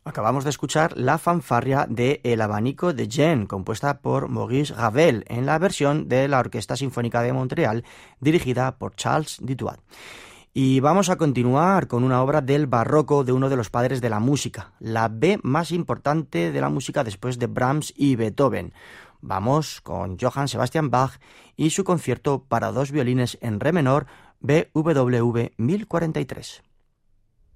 Acabamos de escuchar la fanfarria de El abanico de Jean, compuesta por Maurice Ravel, en la versión de la Orquesta Sinfónica de Montreal, dirigida por Charles Dutoit. Y vamos a continuar con una obra del barroco de uno de los padres de la música, la B más importante de la música después de Brahms y Beethoven. Vamos con Johann Sebastian Bach y su concierto para dos violines en re menor, BWV 1043.